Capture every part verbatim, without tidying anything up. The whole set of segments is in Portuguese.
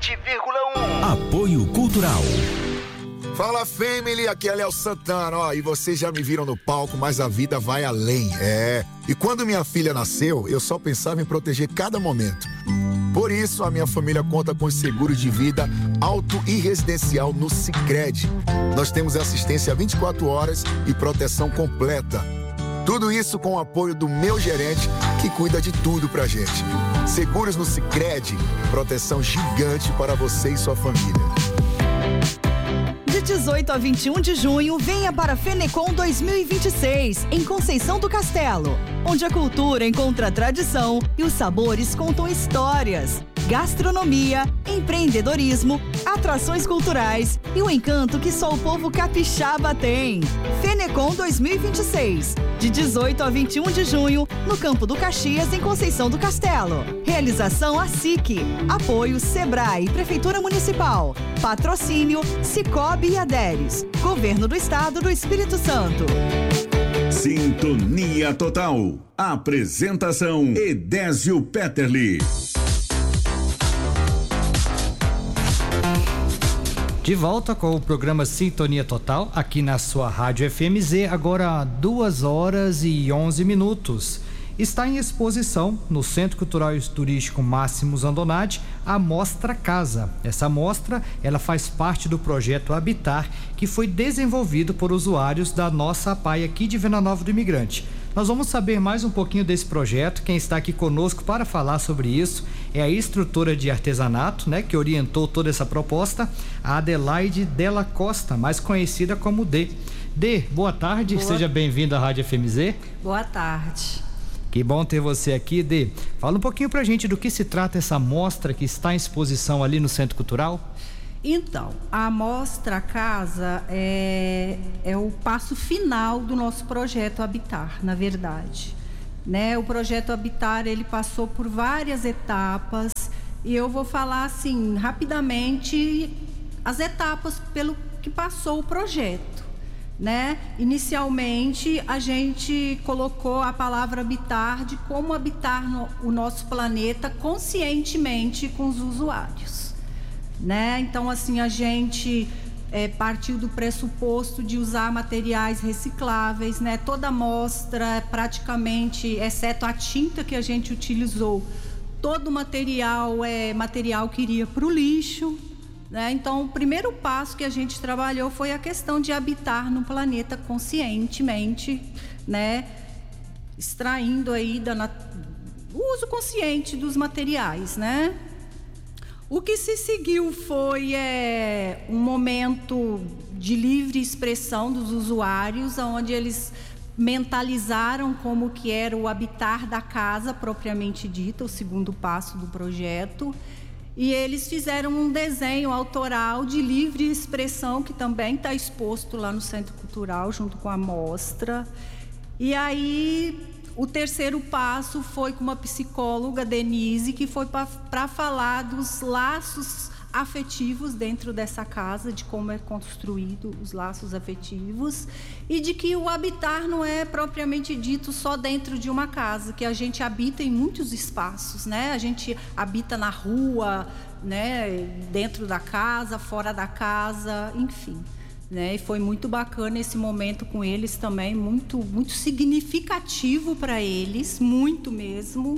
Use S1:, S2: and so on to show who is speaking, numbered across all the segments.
S1: sete vírgula um.
S2: Apoio Cultural.
S3: Fala, family, aqui é Léo Santana, ó, e vocês já me viram no palco, mas a vida vai além, é. E quando minha filha nasceu, eu só pensava em proteger cada momento. Por isso, a minha família conta com seguro de vida auto e residencial no Sicredi. Nós temos assistência vinte e quatro horas e proteção completa. Tudo isso com o apoio do meu gerente, que cuida de tudo pra gente. Seguros no Sicredi, proteção gigante para você e sua família.
S4: De dezoito a vinte e um de junho, venha para a Fenecon dois mil e vinte e seis, em Conceição do Castelo, onde a cultura encontra tradição e os sabores contam histórias. Gastronomia, empreendedorismo, atrações culturais e o encanto que só o povo capixaba tem. Fenecon dois mil e vinte e seis, de dezoito a vinte e um de junho, no Campo do Caxias, em Conceição do Castelo. Realização A S I C. Apoio Sebrae, Prefeitura Municipal. Patrocínio Cicobi e Aderes. Governo do Estado do Espírito Santo.
S2: Sintonia Total. Apresentação Edésio Petterli.
S5: De volta com o programa Sintonia Total, aqui na sua Rádio F M Z, agora duas horas e onze minutos. Está em exposição no Centro Cultural e Turístico Máximo Zandonati a Mostra Casa. Essa mostra, ela faz parte do projeto Habitar, que foi desenvolvido por usuários da nossa A P A I aqui de Venda Nova do Imigrante. Nós vamos saber mais um pouquinho desse projeto. Quem está aqui conosco para falar sobre isso é a instrutora de artesanato, né, que orientou toda essa proposta, a Adelaide Della Costa, mais conhecida como D. D, boa tarde, boa. Seja bem-vindo à Rádio F M Z.
S6: Boa tarde.
S5: Que bom ter você aqui, D. Fala um pouquinho pra gente do que se trata essa mostra que está em exposição ali no Centro Cultural.
S6: Então, a Mostra Casa é, é o passo final do nosso projeto Habitar, na verdade. Né? O projeto Habitar, ele passou por várias etapas e eu vou falar assim, rapidamente, as etapas pelo que passou o projeto. Né? Inicialmente, a gente colocou a palavra habitar de como habitar no, o nosso planeta conscientemente com os usuários. Né? Então, assim, a gente é, partiu do pressuposto de usar materiais recicláveis, né? Toda a amostra, praticamente, exceto a tinta que a gente utilizou, todo o material é material que iria para o lixo. Né? Então, o primeiro passo que a gente trabalhou foi a questão de habitar no planeta conscientemente, né? Extraindo aí da nat... o uso consciente dos materiais, né? O que se seguiu foi é, um momento de livre expressão dos usuários, onde eles mentalizaram como que era o habitar da casa propriamente dita, o segundo passo do projeto. E eles fizeram um desenho autoral de livre expressão, que também está exposto lá no Centro Cultural, junto com a mostra. E aí, o terceiro passo foi com uma psicóloga, Denise, que foi para falar dos laços afetivos dentro dessa casa, de como é construído os laços afetivos e de que o habitar não é propriamente dito só dentro de uma casa, que a gente habita em muitos espaços, né? A gente habita na rua, né? Dentro da casa, fora da casa, enfim, né? E foi muito bacana esse momento com eles também, muito, muito significativo para eles, muito mesmo.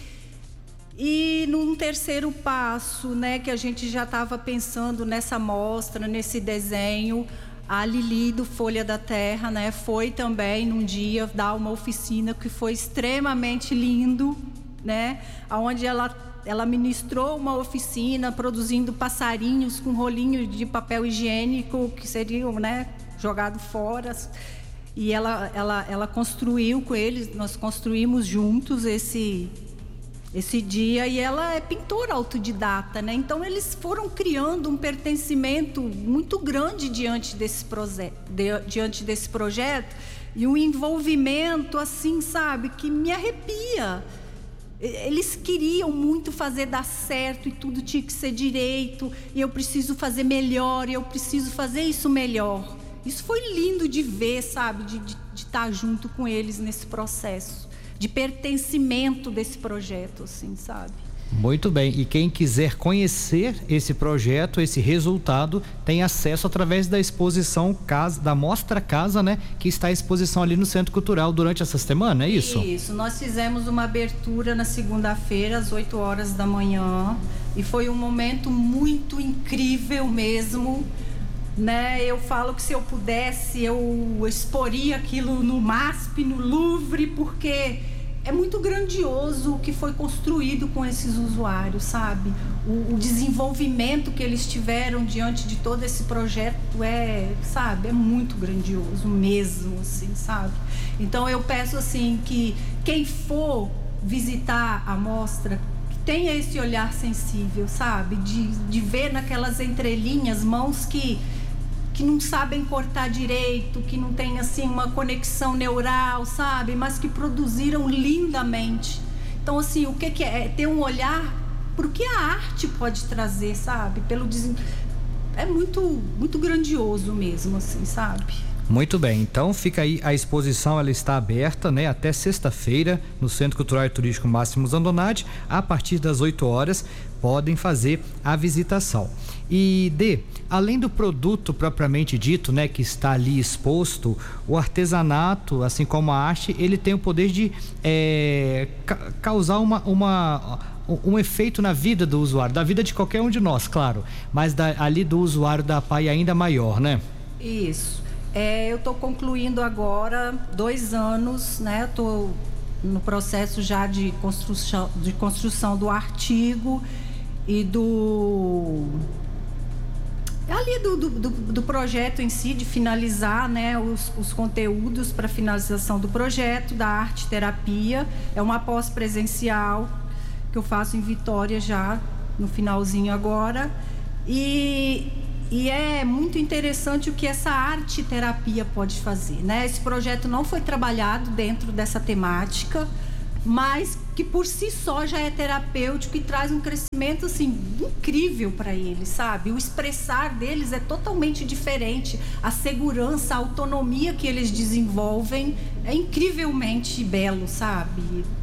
S6: E num terceiro passo, né, que a gente já estava pensando nessa mostra, nesse desenho, a Lili do Folha da Terra, né, foi também num dia dar uma oficina que foi extremamente lindo, né, onde ela, ela ministrou uma oficina produzindo passarinhos com rolinho de papel higiênico que seriam, né, jogado fora. E ela, ela, ela construiu com eles, nós construímos juntos esse esse dia, e ela é pintora autodidata, né? Então eles foram criando um pertencimento muito grande diante desse, proje- de, diante desse projeto, e um envolvimento assim, sabe, que me arrepia. Eles queriam muito fazer dar certo e tudo tinha que ser direito, e eu preciso fazer melhor, e eu preciso fazer isso melhor. Isso foi lindo de ver, sabe, de, de, de estar junto com eles nesse processo de pertencimento desse projeto, assim, sabe?
S5: Muito bem, e quem quiser conhecer esse projeto, esse resultado, tem acesso através da exposição casa, da Mostra Casa, né? Que está à exposição ali no Centro Cultural durante essa semana, é isso?
S6: Isso, nós fizemos uma abertura na segunda-feira, às oito horas da manhã, e foi um momento muito incrível mesmo, né? Eu falo que se eu pudesse, eu exporia aquilo no MASP, no Louvre, porque é muito grandioso o que foi construído com esses usuários, sabe? O, o desenvolvimento que eles tiveram diante de todo esse projeto é, sabe, é muito grandioso mesmo, assim, sabe? Então eu peço, assim, que quem for visitar a mostra, que tenha esse olhar sensível, sabe? De, de ver naquelas entrelinhas mãos que que não sabem cortar direito, que não tem assim uma conexão neural, sabe? Mas que produziram lindamente. Então, assim, o que, que é? É ter um olhar para o que a arte pode trazer, sabe? Pelo desen... É muito, muito grandioso mesmo, assim, sabe?
S5: Muito bem, então fica aí a exposição, ela está aberta, né, até sexta-feira no Centro Cultural e Turístico Máximos Andonade, a partir das oito horas podem fazer a visitação. E D, além do produto propriamente dito, né, que está ali exposto, o artesanato, assim como a arte, ele tem o poder de é, ca- causar uma, uma, um efeito na vida do usuário, da vida de qualquer um de nós, claro, mas da, ali do usuário da P A I ainda maior, né?
S6: Isso. É, eu estou concluindo agora dois anos, né? Estou no processo já de construção, de construção do artigo e do ali do, do, do, do projeto em si, de finalizar, né, os, os conteúdos para finalização do projeto da arte terapia. É uma pós presencial que eu faço em Vitória já no finalzinho agora, e E é muito interessante o que essa arte terapia pode fazer, né? Esse projeto não foi trabalhado dentro dessa temática, mas que por si só já é terapêutico e traz um crescimento, assim, incrível para eles, sabe? O expressar deles é totalmente diferente. A segurança, a autonomia que eles desenvolvem é incrivelmente belo, sabe?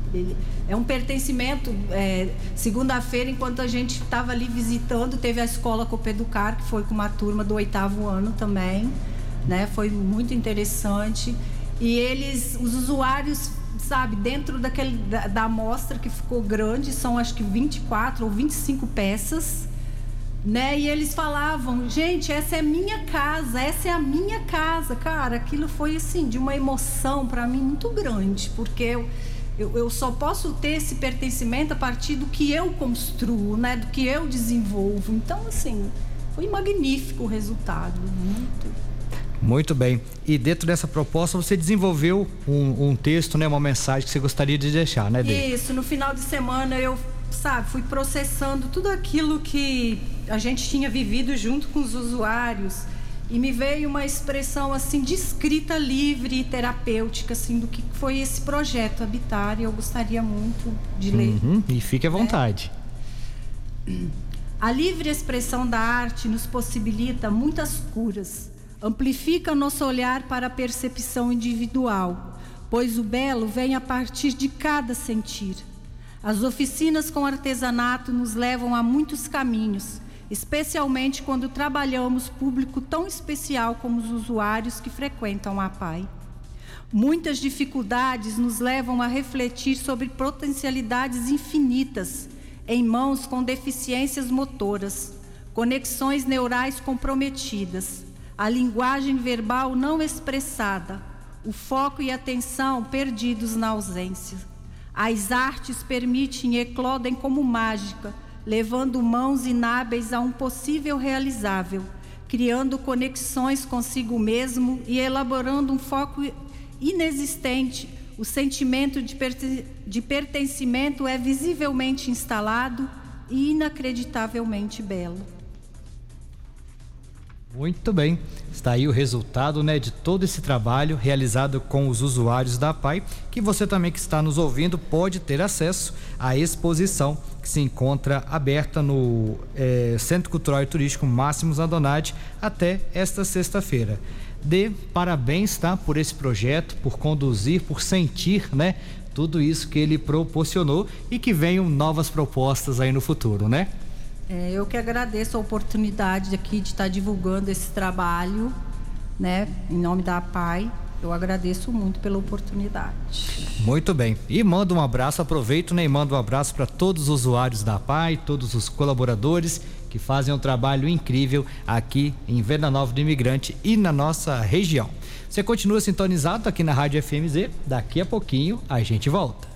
S6: É um pertencimento. É, segunda-feira, enquanto a gente estava ali visitando, teve a escola Copeducar, que foi com uma turma do oitavo ano também, né? Foi muito interessante. E eles, os usuários, sabe, dentro daquele, da, da amostra que ficou grande, são acho que vinte e quatro ou vinte e cinco peças, né? E eles falavam, gente, essa é minha casa, essa é a minha casa. Cara, aquilo foi assim, de uma emoção para mim muito grande, porque eu Eu, eu só posso ter esse pertencimento a partir do que eu construo, né? Do que eu desenvolvo. Então, assim, foi magnífico o resultado. Muito.
S5: Muito bem. E dentro dessa proposta você desenvolveu um, um texto, né? Uma mensagem que você gostaria de deixar, né, Dê?
S6: Isso. No final de semana eu, sabe, fui processando tudo aquilo que a gente tinha vivido junto com os usuários. E me veio uma expressão assim de escrita livre e terapêutica, assim, do que foi esse projeto Habitar, e eu gostaria muito de ler.
S5: Uhum, e fique à vontade.
S6: É. A livre expressão da arte nos possibilita muitas curas, amplifica nosso olhar para a percepção individual, pois o belo vem a partir de cada sentir. As oficinas com artesanato nos levam a muitos caminhos, especialmente quando trabalhamos público tão especial como os usuários que frequentam a P A I. Muitas dificuldades nos levam a refletir sobre potencialidades infinitas em mãos com deficiências motoras, conexões neurais comprometidas, a linguagem verbal não expressada, o foco e atenção perdidos na ausência. As artes permitem e eclodem como mágica, levando mãos inábeis a um possível realizável, criando conexões consigo mesmo e elaborando um foco inexistente. O sentimento de, perten- de pertencimento é visivelmente instalado e inacreditavelmente belo.
S5: Muito bem, está aí o resultado, né, de todo esse trabalho realizado com os usuários da P A I, que você também que está nos ouvindo pode ter acesso à exposição que se encontra aberta no é, Centro Cultural e Turístico Máximos Andonade até esta sexta-feira. Dê parabéns, tá, por esse projeto, por conduzir, por sentir, né, tudo isso que ele proporcionou e que venham novas propostas aí no futuro, né?
S6: É, eu que agradeço a oportunidade aqui de estar divulgando esse trabalho, né? Em nome da A P A I, eu agradeço muito pela oportunidade.
S5: Muito bem. E manda um abraço, aproveito, né? E manda um abraço para todos os usuários da A P A I, todos os colaboradores que fazem um trabalho incrível aqui em Venda Nova do Imigrante e na nossa região. Você continua sintonizado aqui na Rádio F M Z. Daqui a pouquinho a gente volta.